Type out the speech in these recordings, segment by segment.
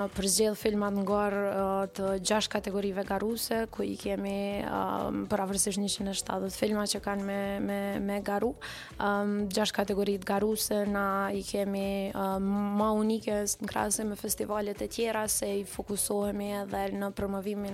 Përzgjedh filmat ngor të 6 kategorive garuese, ku I kemi pavarësisht 170 filma që kanë me garu. 6 kategoritë garuese na I kemi më unike në krahasim me festivalet e tjera, se I fokusohemi edhe në promovimin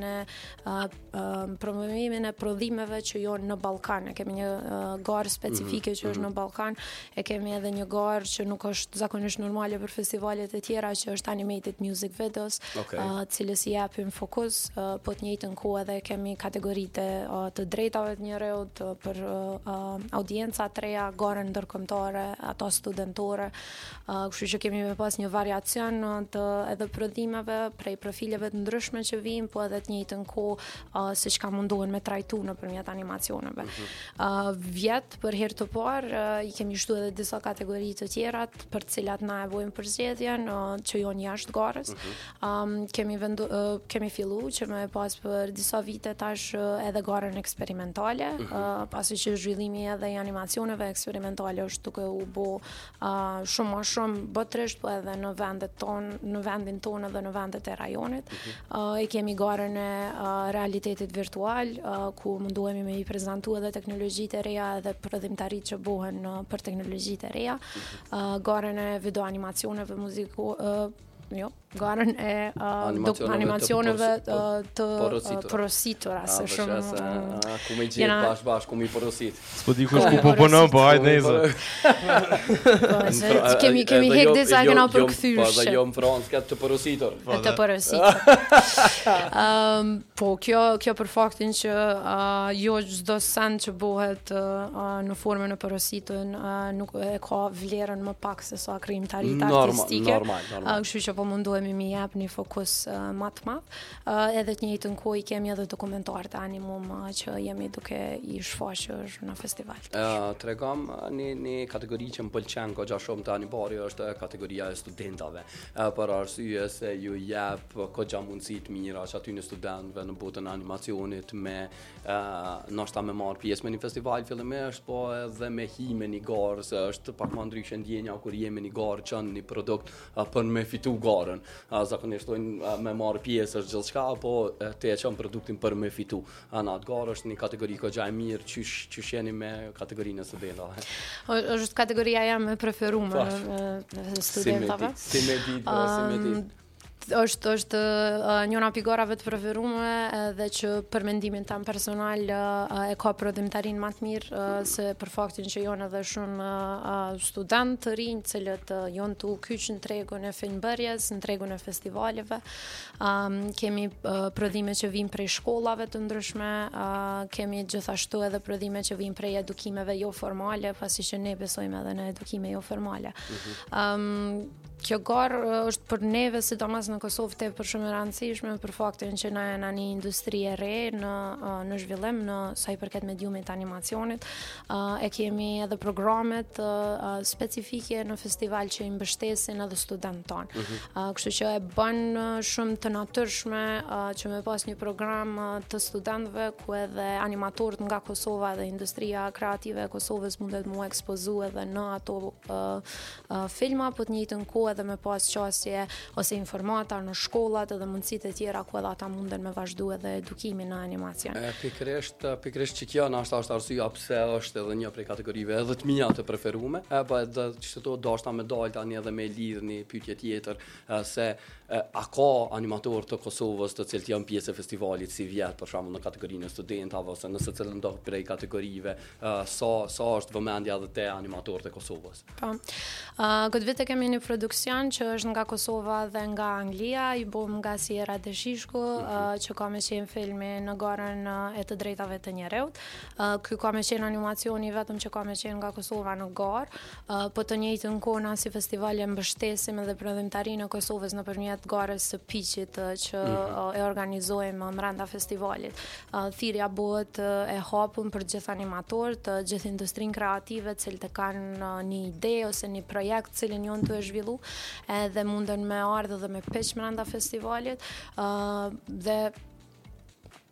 e prodhimeve që janë në Ballkan. E kemi një garë specifike që është në Ballkan, e kemi edhe një garë që nuk është zakonisht normale për festivalet e tjera, që është animated music videos, cilës I japim fokus, po të njëjtën kohë edhe kemi kategoritë të drejtave të njerëzit për audienca të reja, garën ndërkombëtare, ato studentore, kështu që kemi me pas një variacion të edhe prodhimeve prej profileve të ndryshme që vijnë, po edhe të njëjtën kohë siç ka munduar me trajtu nëpërmjet animacioneve. Vjet për herë të parë I kemi shtu edhe disa kategori të tjera për të cilat na e bojmë përzgjedhjen që janë jashtë garës. Kemi fillu që me pas për disa vite tash edhe garën eksperimentale, pasi që zhvillimi edhe I animacioneve eksperimentale është duke u bo shumë më shumë botërisht, po edhe në vendin tonë dhe në vendet e rajonit. E kemi garën e realitetit virtual, ku munduhemi me I prezantu edhe teknologjitë e reja edhe prodhimtaritë që bohen për teknologjitë e reja. Garën e video animacioneve garën e animacioneve të porositura, se shumë ku me gjetë bashkë, ku me porosit. S'po di kush ku po punon, po hajde nejse. Kemi hek disa kena përkthysh. Po, dhe jo në Francë këtë të porositur. Të porositur. Po, kjo për faktin që jo çdo send që bëhet në formën e porositën nuk e ka vlerën më pak se sa krijimtaritë artistike. Normal. Kështu që po munduhemi mi jap një fokus më të madh. Edhe të njëjtën kohë kemi edhe dokumentar të animum që jemi duke I shfaqur në festival. Tregom një kategori që më pëlqen goxha shumë të Anibari është kategoria e studentave. Për arsye se ju jep goxha mundësi të mira që aty në studentëve në botën e animacionit me ndoshta me marr pjesë me një festival fillimisht, po edhe me hi me një garë, se është pak më ndryshe ndjenja kur jemi një garë që një produkt për me fitu garën. Zakonisht me marr pjesë është gjithçka, po te e çon produktin për me fitu. Në atë garë është një kategori goxha e mirë, qysh jeni me kategorinë e studentave. Është kategoria jam e preferuar e studentave. Si me ditë. Është njëra pigarave të preferume edhe që për mendimin tam personal e ka prodhimtarinë më të mirë, se për faktin që janë edhe shumë studentë të rinj cilët janë të kyç në tregun e filmbërjes, në tregun e festivaleve. Kemi prodhime që vijnë prej shkollave të ndryshme, kemi gjithashtu edhe prodhime që vijnë prej edukimeve jo formale, pasi që ne besojmë edhe në edukime jo formale. Kjo garë është për neve, sidomos në Kosovë, tepër shumë e rëndësishme për faktin që na jena një industri e re në zhvillim në sa I përket mediumit animacionit. E kemi edhe programet specifike në festival që I mbështesin edhe studentë tonë. Kështu që e bën shumë të natyrshme që me pas një program të studentëve ku edhe animatorët nga Kosova dhe industria kreative e Kosovës mundet mu ekspozu edhe në ato filma, po të njëjtën kohë edhe me pas qasje ose informata në shkollat edhe mundësitë e tjera ku edhe ata munden me vazhdu edhe edukimin në animacion. Pikërisht që kjo është arsyeja pse është edhe një prej kategorive edhe të mia të preferume, po edhe çdo dashta me dal tani edhe me lidh një pyetje tjetër, se a ka animator të Kosovës të cilët janë pjesë e festivalit si vjet, për shembull në kategorinë e studentave ose nëse cilën do prej kategorive, sa është vëmendja edhe te animatorët e Kosovës? Po. Këtë vit kemi një produksion që është nga Kosova dhe nga Anglia, I bëm nga Sierra de Shishku, që ka me qenë filmi në garën e të drejtave të njerëzit. Ky ka me qenë animacioni vetëm që ka me qenë nga Kosova në garë, po të njëjtën kohë na si festival e mbështesim edhe prodhimtarinë e Kosovës nëpërmjet garës së Piqit që e organizojmë brenda festivalit. Thirrja bëhet e hapur për gjithë animatorët, gjithë industrinë kreative, cilët kanë një ide ose një projekt cilin janë të e zhvillu, edhe munden me ardhë dhe me pitch brenda festivalit, dhe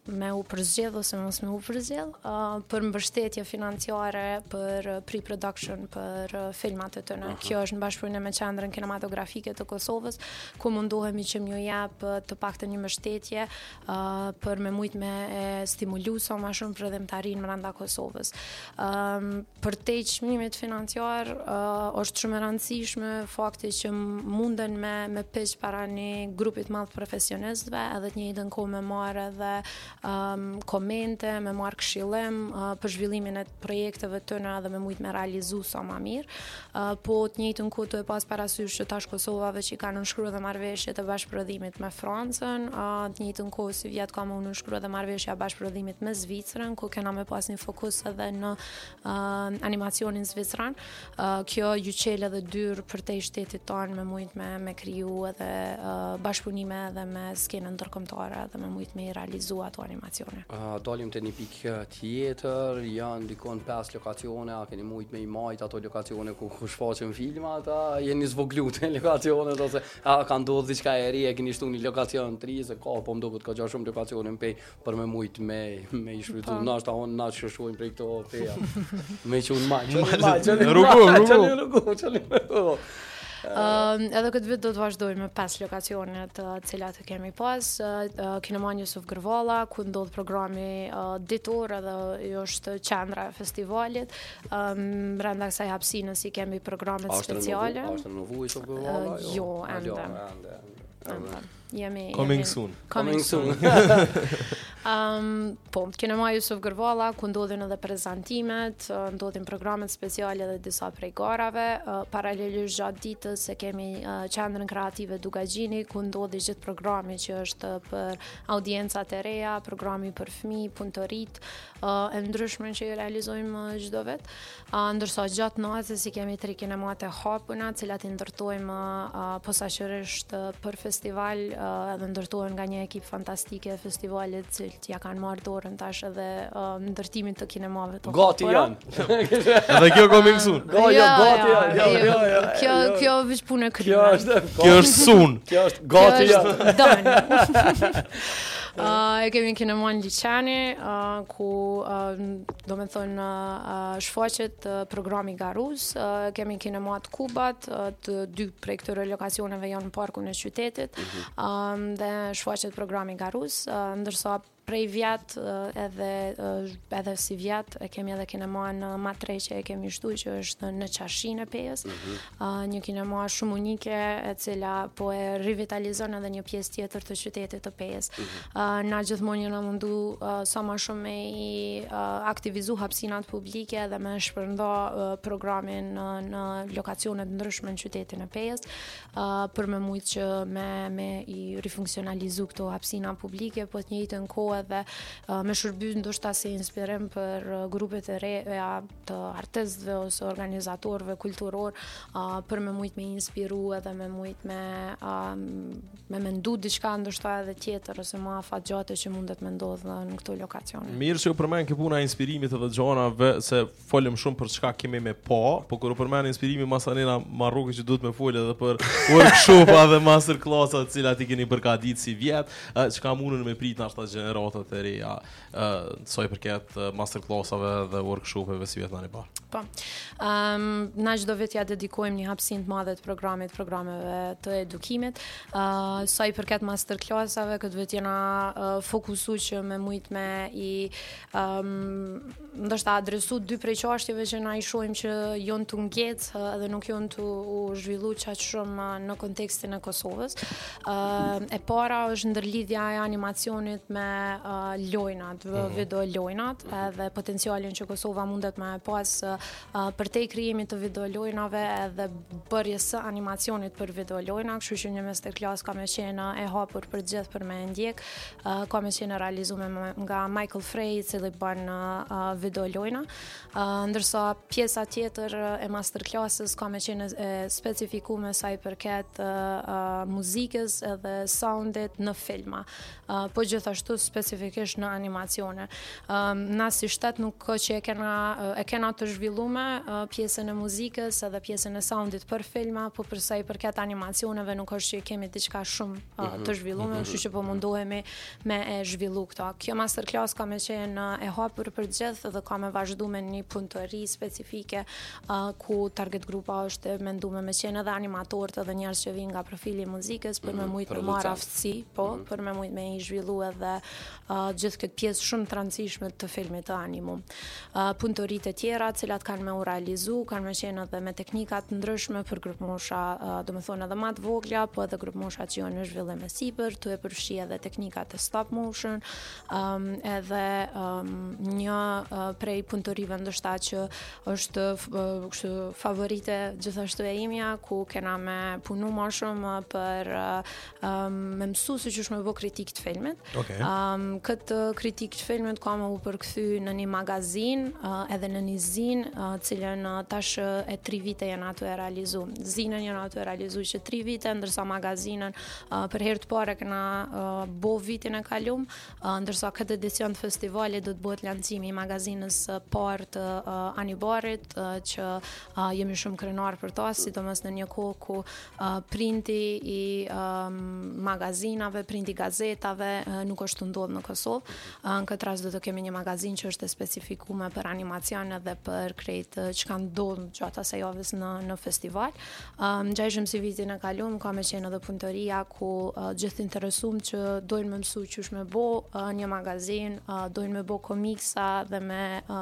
me u përzgjedh ose mos me u përzgjedh, për mbështetje financiare për pre-production për filmat e tëne. Kjo është në bashkëpunim me Qendrën Kinematografike të Kosovës, ku mundohemi që m'ju jap të paktën një mbështetje për me mujt me stimulu sa më shumë prodhimtarinë brenda Kosovës. Për te çmimit financiar është shumë e rëndësishme fakti që munden me peq para një grupit madh profesionistëve, edhe të njëjtën kohë me marrë edhe komente, me marrë këshillim për zhvillimin e projekteve tëna dhe me mujt me realizu sa ma mirë. Po të njëjtën kohë të e pas parasysh që tash Kosovave që i kanë nënshkruar dhe marrëveshjet e bashkëprodhimit me Francën, të njëjtën kohë si vjet ka më nënshkruar dhe marrëveshja e bashkëprodhimit me Zvicrën, ku kena me pas një fokus edhe në animacionin zvicran. Kjo ju qel edhe dyrë për te shtetit tonë me mujt me kriju edhe bashkëpunime edhe me skenën ndërkombëtare edhe me mujt me i realizu ato animacione. Dalim të një pikë tjetër, janë dikon 5 lokacione, a keni mujt me i majt ato lokacione ku shfaqen filmat, a jeni zvoglu të lokacionet, ose a ka ndodhur diçka e re, e keni shtu një lokacion të ri, se ka, po mduket ka gjatë shumë lokacione në pej për me mujt me i shfrytzu, nashta on na shëshojmë prej këto peja. Me qenë majt. Rrugo. Edhe këtë vit do të vazhdojmë me 5 lokacione të cilat kemi pas. Kinemani Jusuf Gërvalla, ku ndodh programi ditor edhe është qendra e festivalit. Brenda kësaj hapësinës i kemi programet speciale. Ashtë në nuvu Jusuf Gërvalla? Jo, ende. Jemi Coming soon. Po, Kinema Jusuf Gërvalla, ku ndodhin edhe prezantimet, ndodhin programet speciale dhe disa prej garave. Paralelisht gjatë ditës e kemi qendrën kreative Dugagjini, ku ndodhi gjithë programi që është për audiencat e reja, programi për fëmijë, punëtorit, e ndryshme që i realizojmë çdo vit. Ndërsa gjatë natës i kemi 3 kinemat e hapuna, të cilat i ndërtojmë posaçërisht për festival, edhe ndërtohen nga një ekip fantastike e festivalit, cilët ja kanë marrë dorën tash edhe ndërtimin të kinemave të Gati janë. Edhe kjo coming soon. Gati janë. Kjo veç punë e kryme. Kjo është soon. Kjo është gati janë. Done. E kemi në kineman Liçani, ku do me thonë shfaqet programi Garuz, kemi kinemat Kubat, të 2 prej këtyre lokacioneve janë në parkun e qytetit, dhe shfaqet programi Garuz, ndërsa prej vjet edhe si vjet e kemi edhe kinema në Matrej që e kemi shtu, që është në qashin e Pejës, një kinema shumë unike e cila po e rivitalizon edhe një pjesë tjetër të qytetit të Pejës. Na gjithmonë jena mundu sa ma shumë me i aktivizu hapësinat publike dhe me shpërnda programin në lokacionet ndryshme në qytetin e Pejës, për me mujtë që me i rifunksionalizu këto hapësina publike, po të njëjtën kohë edhe me shërby ndoshta si inspirim për grupet e reja të artistëve ose organizatorëve kulturor, për me mujt me inspiru edhe me mujt me mendu diçka ndoshta edhe tjetër ose më afatgjate që mundet me ndodhë në këto lokacione. Mirë që u përmen kjo puna inspirimit edhe gjanave, se folëm shumë për çka kemi me po kur u përmen inspirimi masanena marroke që duhet me folë edhe për workshopa dhe masterclass-a të cilat i keni përgatitur si vjet, çka mundën me prit na ata gjeneratat e reja, sa i përket masterclass-ave dhe workshopeve si vjet tani pa. Po. Na çdo vit ja dedikojmë një hapësinë të madhe të programeve të edukimit. Sa i përket masterclass-ave, këtë vit jena fokusu që me mujt me i ndoshta adresu 2 prej çështjeve që na i shohim që janë të ngecë edhe nuk janë të u zhvillu qaq shumë në kontekstin e Kosovës. E para është ndërlidhja e animacionit me lojnat, video lojnat, edhe potencialin që Kosova mundet me pas për te krijimit të video lojnave edhe bërjes së animacionit për video lojna, kështu që një masterclass ka me qenë e hapur për gjithë për me ndjek, ka me qenë realizuar nga Michael Frey, i cili bën video lojna, ndërsa pjesa tjetër e masterclass-ës ka me qenë specifikuar sa i përket muzikës edhe soundit në filma. Po gjithashtu specifikisht në animacione. Na si shtet nuk ka që e kena të zhvilluar pjesën e muzikës edhe pjesën e soundit për filma, po për sa i përket animacioneve nuk është që kemi diçka shumë të zhvilluar, kështu që po mundohemi me e zhvillu këto. Kjo masterclass ka me qenë e hapur për gjithë dhe ka me vazhdu me një punë të ri specifike ku target grupa është menduar me qenë edhe animatorët edhe njerëz që vinë nga profili i muzikës për me mujt me marr aftësi, për me mujt me i zhvillu edhe gjithë këtë pjesë shumë të rëndësishme të filmit të animum. Punë të ri të tjera, të cilat kanë me u realizu, kanë me qenë edhe me teknika të ndryshme për grup mosha, domethënë edhe më të vogla, po edhe grup mosha që janë në zhvillim e sipër, tu e përfshi edhe teknikat e stop motion, edhe një prej punëtorive ndoshta që është kështu favorite gjithashtu e imja, ku kena me punu më shumë për me mësu se ç'është me bë kritik të filmit. Okay. Këtë kritik të filmit ka me u përkthy në një magazin edhe në një zinë, cilën tash e 3 vite janë aty e realizu. Zinën janë aty e realizu që 3 vite, ndërsa magazinën për herë të parë kena bo vitin e kalum, ndërsa këtë edicion të festivalit do të bëhet lancimi i magazinës parë të Anibarit, që jemi shumë krenar për ta, sidomos në një kohë ku printi i magazinave, printi i gazetave nuk është të ndodhur në Kosovë. Në këtë rast do të kemi një magazin që është e specifikuar për animacione dhe për krejt që kanë ndodhur gjatë asaj javës në festival. Ngjajshëm si vitin e kaluar ka me qenë edhe punëtoria ku gjithë interesuar që dojnë me mësu qysh me bo një magazin, dojnë me bo komiksa dhe me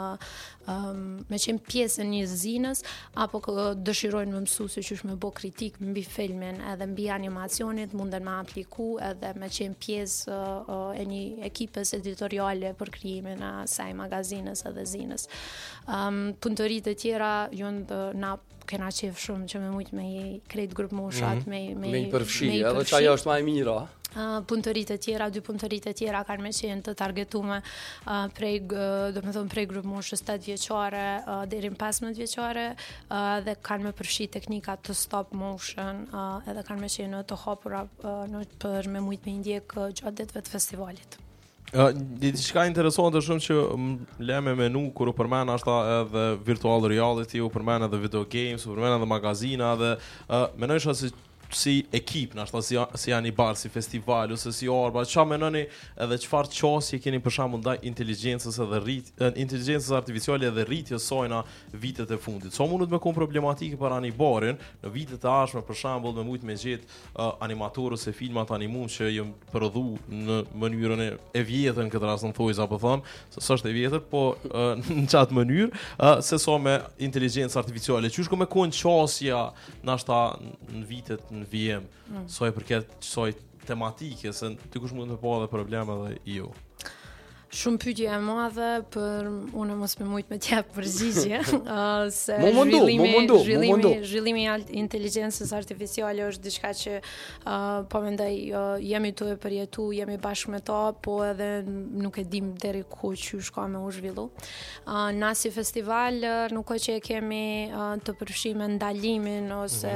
qenë pjesë e një zinës, apo dëshirojnë me mësu se qysh me bo kritik mbi filmin edhe mbi animacionit, munden me apliku edhe me qenë pjesë e një ekipes editoriale për krijimin e asaj magazinës edhe zinës. Punëtoritë e tjera na kena qef shumë që me mujt me i krejt grup moshat, me i përfshi, edhe që ajo është më e mira. Punëtoritë e tjera, 2 punëtoritë e tjera kanë me qenë të targetuar prej grup moshës 8 vjeçare deri në 15 vjeçare, dhe kanë me përfshi teknika të stop motion, edhe kanë me qenë të hapura për me mujt me ndjek gjatë ditëve të festivalit. Diçka interesante shumë që le me menu kur u përmend ashta edhe virtual reality, u përmend edhe video games, u përmend edhe magazina dhe mendojsha si ekip, nashta si Anibar, si festival ose si Orba, çfarë mendoni edhe çfarë qasje keni për shembull ndaj inteligjencës inteligjencës artificiale dhe rritjes saj në vitet e fundit. So mundet me kon problematike për Anibarin në vitet e ardhshme, për shembull me mujt me gjet animatorë ose filmat animum që janë prodhu në mënyrën e vjetër, këtë rast në thojza apo them, se s'është e vjetër, po në çat mënyrë se so me inteligjencë artificiale. Çysh me kon qasja nashta në vitet në VM, soj përket kësaj tematike, se dikush mund të pa edhe probleme dhe jo. Shumë pyetje e madhe për unë mos me mujt me t'jap përgjigje, se zhvillimi i inteligjencës artificiale është diçka që po mendoj jemi tu e përjetu, jemi bashkë me ta, po edhe nuk e dim deri ku qysh ka me u zhvillu. Na si festival nuk ka që e kemi të përfshime ndalimin ose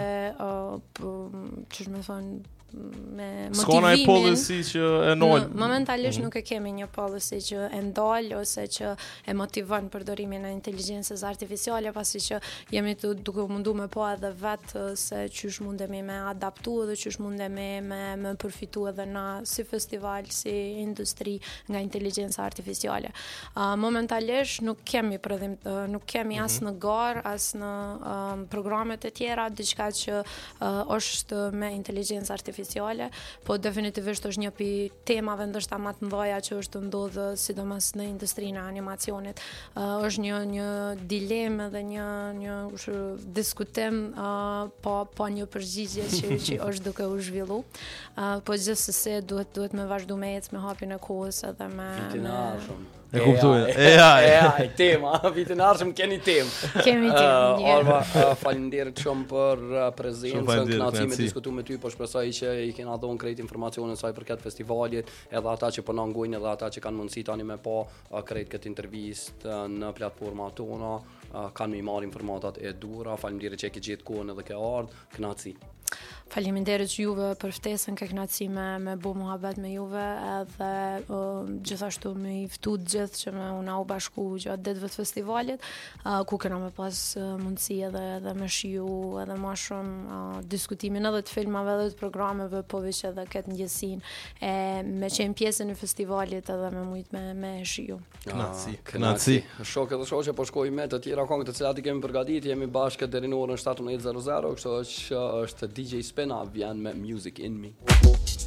ç'është më thonë me motivimin. Skona e policy që e nol. Momentalisht nuk e kemi një policy që e ndal ose që e motivon përdorimin e inteligjencës artificiale, pasi që jemi duke mundu me po edhe vetë se qysh mundemi me adaptu dhe qysh mundemi me përfitu edhe na si festival, si industri nga inteligjenca artificiale. Momentalisht nuk kemi nuk kemi as në gar, as në programet e tjera, diçka që është me inteligjencë artificiale, po definitivisht është një pi temave ndoshta më të mëdha që është ndodhë sidomos në industrinë e animacionit. Është një dilemë dhe një diskutim, po një përgjigje që është duke u zhvillu. Po gjithsesi duhet me vazhdu me ecë me hapjen e kohës edhe me e kuptoj. Tema, vitin arshëm keni temë. Kemi temë. Orba, faleminderit shumë për prezencën, kënaqësi me diskutu me ty, po shpresoj që i kena dhënë krejt informacione sa i përket festivalit, edhe ata që po na ngojnë, edhe ata që kanë mundësi tani me pa krejt këtë intervistë në platformat tona, kanë me marrë informatat e dura. Faleminderit që e ke gjetë kohën edhe ke ardhur. Kënaqësi. Faleminderit juve për ftesën, ke kënaqësi me bu muhabet me juve, edhe gjithashtu me i ftu të gjithë që me una u bashku gjatë ditëve të festivalit, ku kena me pas mundësi edhe me shiju edhe ma shumë diskutimin edhe të filmave edhe të programeve, po veç edhe këtë ndjesinë me qenë pjesën e festivalit edhe me mujt me shiju. Kënaqësi. Shokë dhe shoqe po shkoj me të tjera këngë të cilat I kemi përgatitur, jemi bashkë deri në orën 17:00, kështu që është DJ Spena vjen me Music in Me.